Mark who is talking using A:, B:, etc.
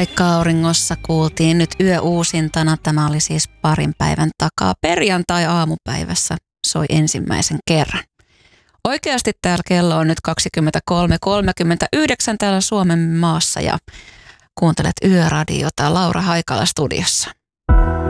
A: Paikka auringossa kuultiin nyt yöuusintana. Tämä oli siis parin päivän takaa. Perjantai-aamupäivässä soi ensimmäisen kerran. Oikeasti täällä kello on nyt 23.39 täällä Suomen maassa ja kuuntelet Yöradiota. Laura Haikala studiossa.